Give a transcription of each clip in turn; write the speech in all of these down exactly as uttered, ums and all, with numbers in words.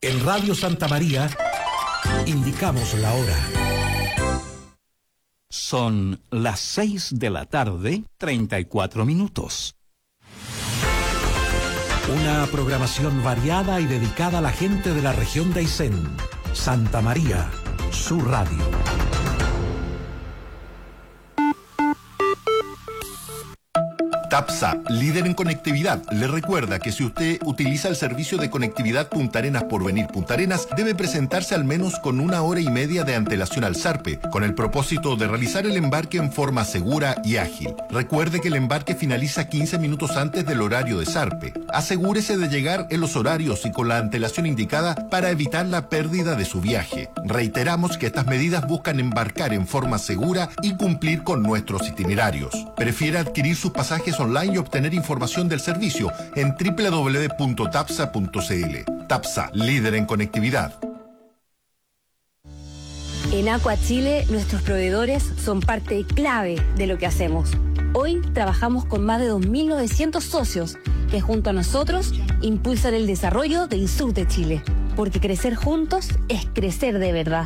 En Radio Santa María indicamos la hora. Son las seis de la tarde, treinta y cuatro minutos. Una programación variada y dedicada a la gente de la región de Aysén. Santa María, su radio. TAPSA, líder en conectividad, le recuerda que si usted utiliza el servicio de conectividad Punta Arenas Porvenir Punta Arenas, debe presentarse al menos con una hora y media de antelación al ZARPE, con el propósito de realizar el embarque en forma segura y ágil. Recuerde que el embarque finaliza quince minutos antes del horario de ZARPE. Asegúrese de llegar en los horarios y con la antelación indicada para evitar la pérdida de su viaje. Reiteramos que estas medidas buscan embarcar en forma segura y cumplir con nuestros itinerarios. Prefiere adquirir sus pasajes online y obtener información del servicio en doble u doble u doble u punto tapsa punto c l. TAPSA, líder en conectividad. En Aqua Chile, nuestros proveedores son parte clave de lo que hacemos. Hoy trabajamos con más de dos mil novecientos socios que junto a nosotros impulsan el desarrollo del sur de Chile, porque crecer juntos es crecer de verdad.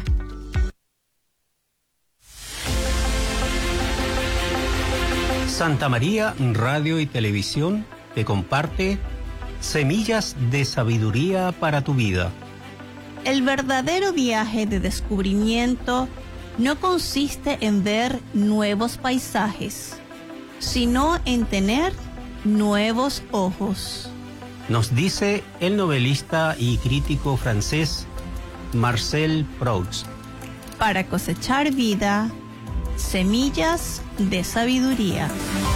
Santa María Radio y Televisión te comparte Semillas de Sabiduría para tu Vida. El verdadero viaje de descubrimiento no consiste en ver nuevos paisajes, sino en tener nuevos ojos. Nos dice el novelista y crítico francés Marcel Proust. Para cosechar vida, semillas de sabiduría.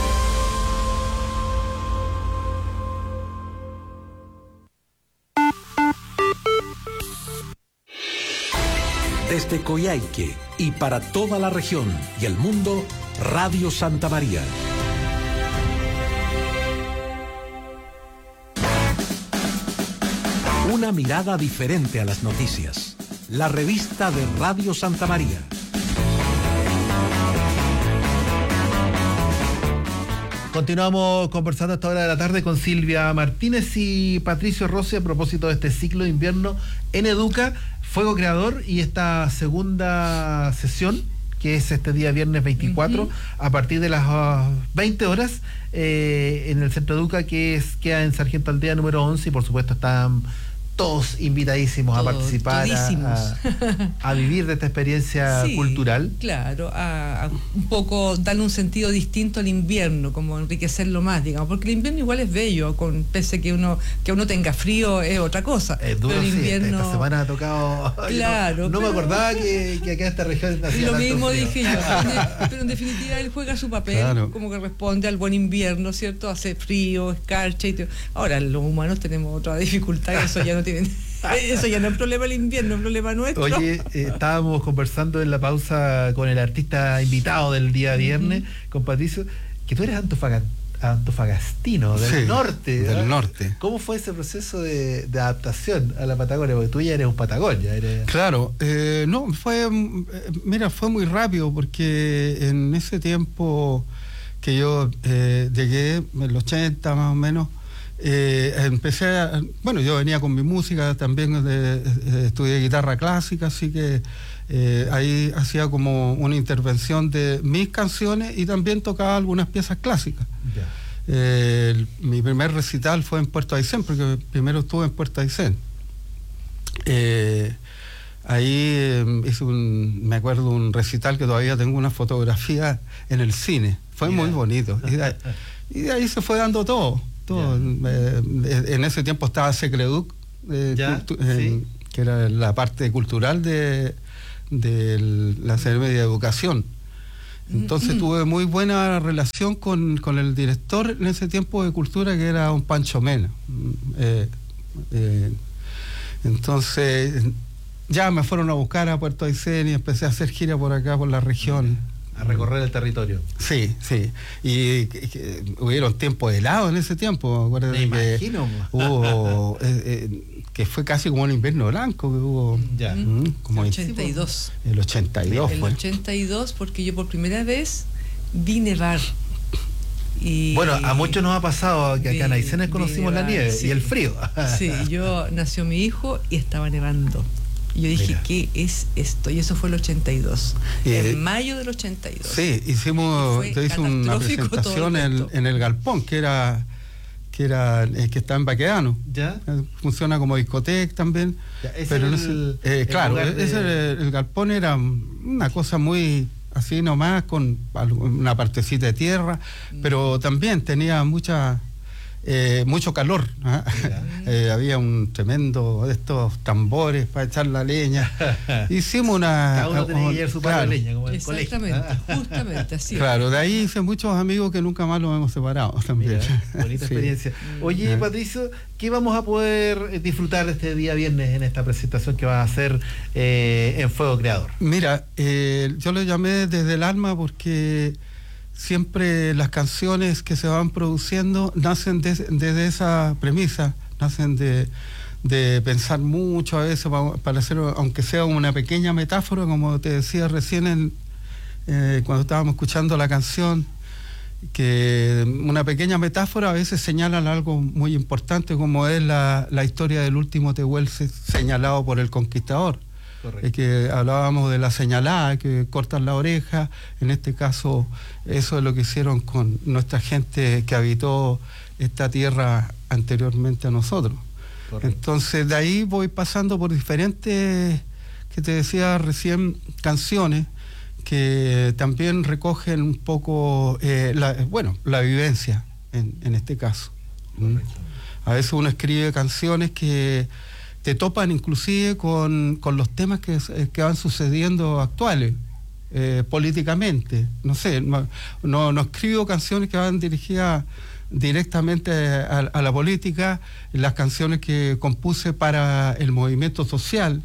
Desde Coyhaique y para toda la región y el mundo, Radio Santa María. Una mirada diferente a las noticias. La revista de Radio Santa María. Continuamos conversando a esta hora de la tarde con Silvia Martínez y Patricio Rossi a propósito de este ciclo de invierno en Educa, Fuego Creador, y esta segunda sesión, que es este día viernes veinticuatro, uh-huh. a partir de las uh, veinte horas, eh, en el Centro Educa, que es, queda en Sargento Aldea número once, y por supuesto están todos invitadísimos Todo, a participar, a, a, a vivir de esta experiencia sí, cultural. Claro, a, a un poco darle un sentido distinto al invierno, como enriquecerlo más, digamos, porque el invierno igual es bello, con pese que uno que uno tenga frío es otra cosa. Es duro, pero el sí, invierno... esta semana ha tocado. Claro. No, no pero... me acordaba que, que acá en esta región hacía Lo tanto mismo frío. dije yo, pero en definitiva él juega su papel, claro, como que responde al buen invierno, ¿cierto? Hace frío, escarcha y todo. Ahora los humanos tenemos otra dificultad, que eso ya no tienen. Eso ya no es problema del invierno, es un problema nuestro. Oye, eh, estábamos conversando en la pausa con el artista invitado del día viernes, uh-huh. con Patricio, que tú eres antofaga, antofagastino, del sí, norte. Del ¿eh? norte. ¿Cómo fue ese proceso de, de adaptación a la Patagonia? Porque tú ya eres un Patagonia. Eres... Claro, eh, no, fue, mira, fue muy rápido, porque en ese tiempo que yo eh, llegué, en los ochenta más o menos, Eh, empecé a, bueno, yo venía con mi música también, de, de, estudié guitarra clásica, así que eh, ahí hacía como una intervención de mis canciones y también tocaba algunas piezas clásicas. Yeah. Eh, el, mi primer recital fue en Puerto Aysén, porque primero estuve en Puerto Aysén. Eh, ahí eh, hice un, me acuerdo, un recital que todavía tengo una fotografía en el cine. Fue yeah. muy bonito. Y de, y de ahí se fue dando todo. Eh, en ese tiempo estaba Secreduc, eh, cultu- eh, sí. que era la parte cultural de, de la Secretaría de Educación. Entonces mm-hmm. tuve muy buena relación con, con el director en ese tiempo de cultura, que era un Pancho Mena. Eh, eh, entonces ya me fueron a buscar a Puerto Aysén y empecé a hacer gira por acá, por la región. A recorrer el territorio. Sí, sí. Y que, que, hubieron tiempos helados en ese tiempo. Acuérdate Me que imagino. Hubo, eh, eh, que fue casi como un invierno blanco que hubo. Ya. Mm, como el ochenta y dos. El ochenta y dos el fue. ochenta y dos, porque yo por primera vez vi nevar. Y, bueno, a muchos nos ha pasado que acá en Aysén conocimos la nieve sí. y el frío. Sí, yo nació mi hijo y estaba nevando. Y yo dije, Mira. ¿qué es esto? Y eso fue el ochenta y dos, eh, en mayo del ochenta y dos. Sí, hicimos, te hice una presentación en, en el Galpón, que era que era eh, que está en Baquedano. ¿Ya? Eh, funciona como discoteca también. Ya, ese pero el, no sé, eh, el claro, de... ese, el Galpón era una cosa muy así nomás, con una partecita de tierra, mm. pero también tenía mucha eh, mucho calor, ¿eh? eh, había un tremendo de estos tambores para echar la leña. Hicimos una cada uno tenía que llevar su palo claro, de leña como en el colegio. Exactamente, justamente así. Claro, de ahí hice muchos amigos que nunca más los hemos separado también. Mira, bonita sí. experiencia. Oye, Patricio, ¿qué vamos a poder disfrutar este día viernes en esta presentación que va a hacer eh, en Fuego Creador? Mira, eh, yo lo llamé desde el alma porque siempre las canciones que se van produciendo nacen desde de esa premisa, nacen de, de pensar mucho a veces para, para hacer, aunque sea una pequeña metáfora, como te decía recién en, eh, cuando estábamos escuchando la canción, que una pequeña metáfora a veces señalan algo muy importante, como es la, la historia del último Tehuel señalado por el conquistador. Es que hablábamos de la señalada, que cortan la oreja. En este caso, eso es lo que hicieron con nuestra gente que habitó esta tierra anteriormente a nosotros. Correcto. Entonces, de ahí voy pasando por diferentes, que te decía recién, canciones que también recogen un poco, eh, la, bueno, la vivencia, en, en este caso. ¿Mm? A veces uno escribe canciones que te topan inclusive con, con los temas que, que van sucediendo actuales, eh, políticamente. No sé, no, no, no escribo canciones que van dirigidas directamente a, a la política, las canciones que compuse para el movimiento social.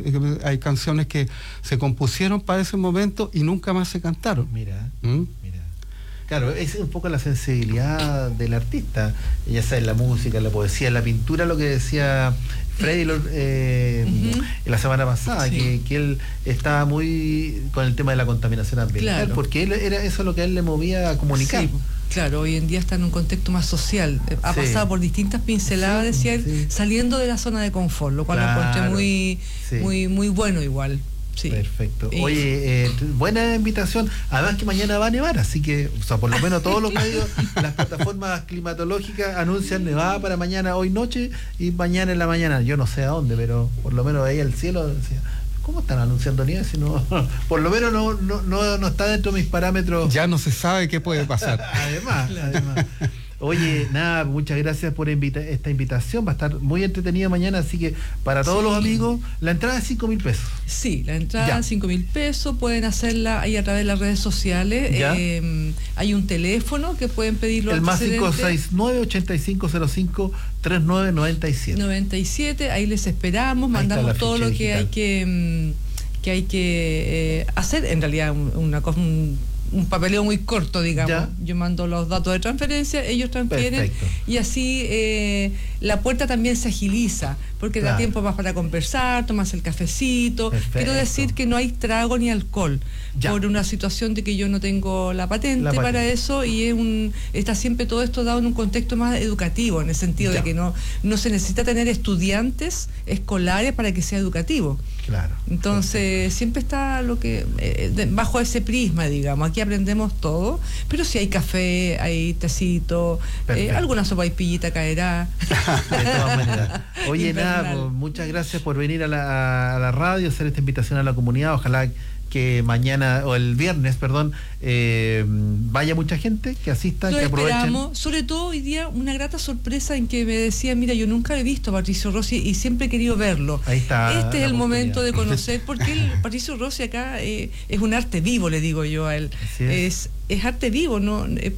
Hay canciones que se compusieron para ese momento y nunca más se cantaron. Mira, ¿Mm? mira. Claro, esa es un poco la sensibilidad del artista, ya sea en la música, en la poesía, en la pintura, lo que decía Freddy eh, uh-huh. la semana pasada, sí. que, que él estaba muy con el tema de la contaminación ambiental, claro. porque él era eso lo que a él le movía a comunicar. Sí. Claro, hoy en día está en un contexto más social. Ha sí. pasado por distintas pinceladas, sí, decía él, sí. saliendo de la zona de confort, lo cual claro, lo encontré muy, sí. muy, muy bueno igual. Sí. Perfecto. Oye, eh, buena invitación. Además que mañana va a nevar, así que, o sea, por lo menos todos los medios, las plataformas climatológicas anuncian nevada para mañana, hoy noche y mañana en la mañana. Yo no sé a dónde, pero por lo menos ahí el cielo decía, ¿cómo están anunciando nieve si no? Por lo menos no, no, no, no está dentro de mis parámetros. Ya no se sabe qué puede pasar. además, además. Oye, nada, muchas gracias por invita esta invitación. Va a estar muy entretenido mañana, así que para todos sí. los amigos, la entrada es cinco mil pesos. Sí, la entrada es cinco mil pesos. Pueden hacerla ahí a través de las redes sociales. Eh, hay un teléfono que pueden pedirlo. El más cinco seis nueve, ochenta y cinco cero cinco, treinta y nueve noventa y siete. noventa y siete, ahí les esperamos, mandamos todo lo que hay que, que hay que eh, hacer. En realidad, una cosa. Un, un papeleo muy corto, digamos. ¿Ya? Yo mando los datos de transferencia, ellos transfieren. Perfecto. Y así eh, la puerta también se agiliza, porque claro. da tiempo más para conversar, tomarse el cafecito. Perfecto. Quiero decir que no hay trago ni alcohol, ya. por una situación de que yo no tengo la patente, la patente. para eso, y es un está siempre todo esto dado en un contexto más educativo, en el sentido ya. de que no, no se necesita tener estudiantes escolares para que sea educativo. Claro. Entonces, perfecto. siempre está lo que eh, de, bajo ese prisma, digamos. Aquí aprendemos todo, pero si hay café, hay tecito, eh, alguna sopaipillita caerá. De todas maneras. Oye, nada, pues, muchas gracias por venir a la, a la radio, hacer esta invitación a la comunidad. Ojalá que mañana, o el viernes, perdón, eh, vaya mucha gente, que asista, Lo que aprovechen. Esperamos, sobre todo hoy día, una grata sorpresa en que me decía, mira, yo nunca he visto a Patricio Rossi y siempre he querido verlo. Ahí está. Este es el momento de conocer, porque el Patricio Rossi acá eh, es un arte vivo, le digo yo a él. Es. es, es arte vivo, ¿no?